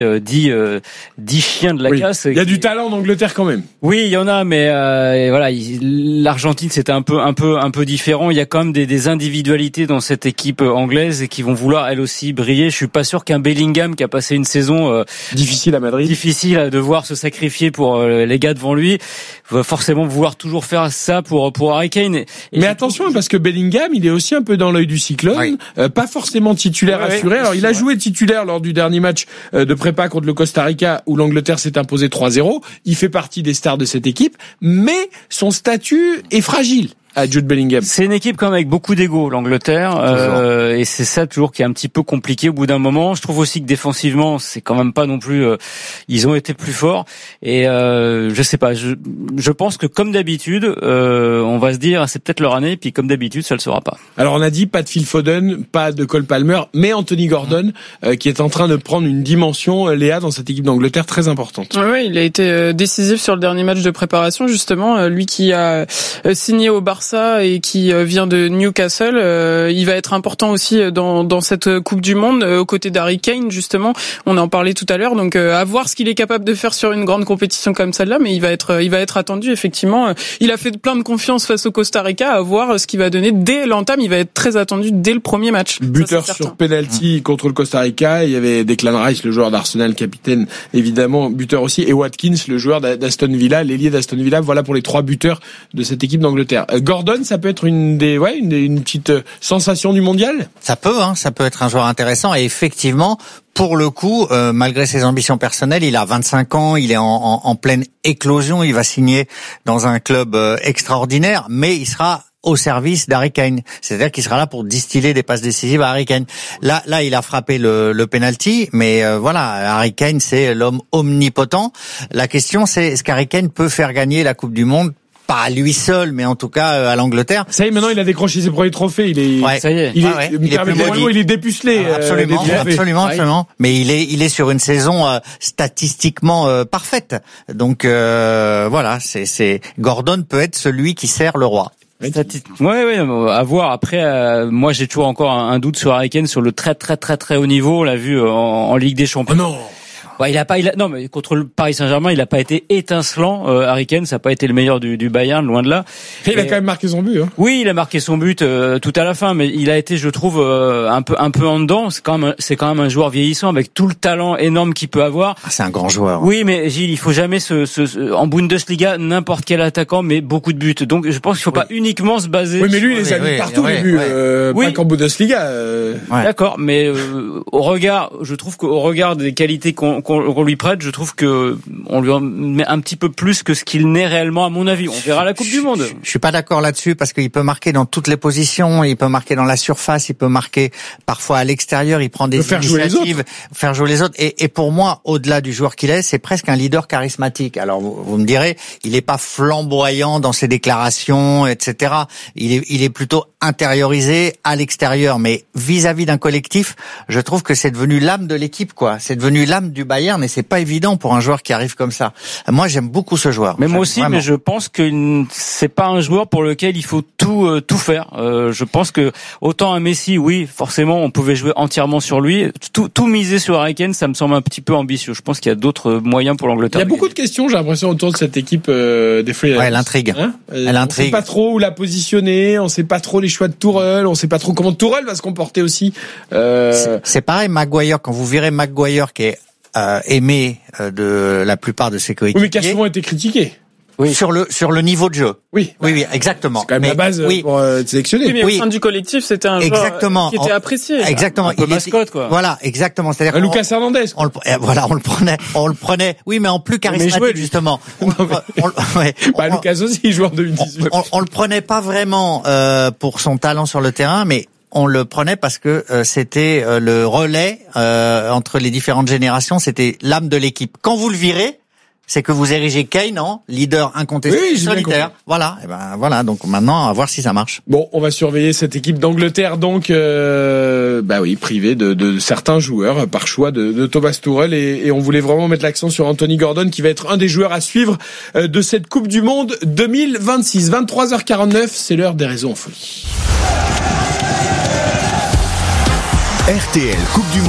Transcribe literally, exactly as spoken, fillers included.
euh, dix, euh, dix chiens de la oui. casse. Il y a qui... du talent en Angleterre quand même. Oui, il y en a, mais euh, voilà, il, l'Argentine c'était un peu, un peu, un peu différent. Il y a quand même des, des individualités dans cette équipe anglaise et qui vont vouloir elles aussi briller. Je suis pas sûr qu'un Bellingham qui a passé une saison euh, difficile à Madrid, difficile à devoir se sacrifier pour euh, les gars devant lui, va forcément vouloir toujours faire ça pour pour Harry Kane. Et mais attention, trouve... parce que Bellingham, il est aussi un peu dans l'œil du cyclone, oui. euh, pas forcément titulaire ouais, assuré. Alors il a joué titulaire lors du dernier match euh, de prépa contre le Costa Rica où l'Angleterre s'est imposée trois zéro. Il fait partie des stars de cette équipe, mais son statut est fragile. À Jude Bellingham. C'est une équipe quand même avec beaucoup d'ego, l'Angleterre, euh, et c'est ça toujours qui est un petit peu compliqué au bout d'un moment. Je trouve aussi que défensivement, c'est quand même pas non plus. Euh, ils ont été plus forts, et euh, je sais pas. Je, je pense que comme d'habitude, euh, on va se dire c'est peut-être leur année, puis comme d'habitude, ça le sera pas. Alors on a dit pas de Phil Foden, pas de Cole Palmer, mais Anthony Gordon euh, qui est en train de prendre une dimension, euh, Léa, dans cette équipe d'Angleterre très importante. Oui, ouais, il a été euh, décisif sur le dernier match de préparation justement. Euh, lui qui a euh, signé au Barça et qui vient de Newcastle, euh, il va être important aussi dans dans cette Coupe du Monde euh, aux côtés d'Harry Kane justement. On en parlait tout à l'heure, donc euh, à voir ce qu'il est capable de faire sur une grande compétition comme celle-là, mais il va être il va être attendu effectivement. Il a fait plein de confiance face au Costa Rica, à voir ce qu'il va donner dès l'entame. Il va être très attendu dès le premier match. Buteur ça, sur penalty mmh. contre le Costa Rica. Il y avait Declan Rice, le joueur d'Arsenal, capitaine évidemment, buteur aussi, et Watkins, le joueur d'Aston Villa, l'ailier d'Aston Villa. Voilà pour les trois buteurs de cette équipe d'Angleterre. Gordon, ça peut être une des, ouais, une, une petite sensation du mondial. Ça peut, hein, ça peut être un joueur intéressant. Et effectivement, pour le coup, euh, malgré ses ambitions personnelles, il a vingt-cinq ans, il est en, en, en pleine éclosion. Il va signer dans un club euh, extraordinaire, mais il sera au service d'Harry Kane. C'est-à-dire qu'il sera là pour distiller des passes décisives à Harry Kane. Là, là, il a frappé le, le penalty, mais euh, voilà, Harry Kane, c'est l'homme omnipotent. La question, c'est est-ce qu'Harry Kane peut faire gagner la Coupe du Monde? Pas à lui seul, mais en tout cas à l'Angleterre. Ça y est, maintenant il a décroché ses premiers trophées. Il est, ouais, ça y est, il est, ah ouais, il, est plus il est dépucelé. Ah, absolument, euh, absolument, absolument. Mais il est, il est sur une saison euh, statistiquement euh, parfaite. Donc euh, voilà, c'est, c'est Gordon peut être celui qui sert le roi. Oui, oui, à voir. Après, euh, moi, j'ai toujours encore un, un doute sur Harry Kane sur le très, très, très, très haut niveau. On l'a vu en, en Ligue des Champions. Oh non. Ouais, il a pas, il a, non, mais contre le Paris Saint-Germain, il a pas été étincelant. Euh, Harry Kane, ça a pas été le meilleur du, du Bayern, loin de là. Et il a quand même marqué son but. Hein. Oui, il a marqué son but euh, tout à la fin, mais il a été, je trouve, euh, un peu, un peu en dedans. C'est quand même, c'est quand même un joueur vieillissant avec tout le talent énorme qu'il peut avoir. Ah, c'est un grand joueur. Oui, mais Gilles, il faut jamais se, se, se en Bundesliga, n'importe quel attaquant met beaucoup de buts. Donc, je pense qu'il faut oui. pas uniquement se baser. Oui, mais lui, il les a mis oui, partout, oui, les buts, oui. euh, oui. pas qu'en Bundesliga. Euh... Ouais. D'accord, mais euh, au regard, je trouve qu'au regard des qualités qu'on, qu'on, qu'on lui prête, je trouve que on lui en met un petit peu plus que ce qu'il n'est réellement, à mon avis. On verra la Coupe je, du Monde. Je, je suis pas d'accord là-dessus parce qu'il peut marquer dans toutes les positions, il peut marquer dans la surface, il peut marquer parfois à l'extérieur, il prend des faire initiatives, jouer faire jouer les autres. Et, et pour moi, au-delà du joueur qu'il est, c'est presque un leader charismatique. Alors vous, vous me direz, il est pas flamboyant dans ses déclarations, et cetera. Il est, il est plutôt intériorisé à l'extérieur, mais vis-à-vis d'un collectif, je trouve que c'est devenu l'âme de l'équipe, quoi. C'est devenu l'âme du Bayern, et c'est pas évident pour un joueur qui arrive comme ça. Moi, j'aime beaucoup ce joueur. Mais j'aime moi aussi, vraiment. mais je pense que c'est pas un joueur pour lequel il faut tout euh, tout faire. Euh, je pense que autant un Messi, oui, forcément, on pouvait jouer entièrement sur lui. Tout, tout miser sur Harry Kane, ça me semble un petit peu ambitieux. Je pense qu'il y a d'autres moyens pour l'Angleterre. Il y a beaucoup de questions, j'ai l'impression, autour de cette équipe euh, des Free. Ouais, l'intrigue. Hein Elle on intrigue. sait pas trop où la positionner, on sait pas trop les choix de Tourelle, on sait pas trop comment Tourelle va se comporter aussi. Euh... C'est, c'est pareil, Maguire. Quand vous verrez Maguire qui est euh, aimé euh, de la plupart de ses coéquipiers. Oui, mais qui a souvent été critiqué. Oui. Sur le sur le niveau de jeu. Oui, oui, oui, exactement. C'est quand même mais, la base oui. pour euh, sélectionner. Oui, mais oui. au sein du collectif, c'était un exactement. joueur qui était apprécié. Exactement. Un peu il mascotte, était, quoi. Voilà, exactement. C'est-à-dire un Lucas Hernandez. On le, voilà, on le prenait, on le prenait. Oui, mais en plus charismatique, joué, justement. On, on, on, ouais, bah, on, Lucas aussi, il joue en deux mille dix-huit. On, on, on le prenait pas vraiment euh, pour son talent sur le terrain, mais on le prenait parce que euh, c'était euh, le relais euh, entre les différentes générations. C'était l'âme de l'équipe. Quand vous le virez, c'est que vous érigez Kane en leader incontesté, oui, solitaire. Voilà, et ben voilà. Donc maintenant, à voir si ça marche. Bon, on va surveiller cette équipe d'Angleterre, donc, euh, bah oui, privée de, de certains joueurs par choix de, de Thomas Tuchel, et, et on voulait vraiment mettre l'accent sur Anthony Gordon, qui va être un des joueurs à suivre de cette Coupe du Monde deux mille vingt-six. vingt-trois heures quarante-neuf, c'est l'heure des raisons en folie. R T L Coupe du Monde.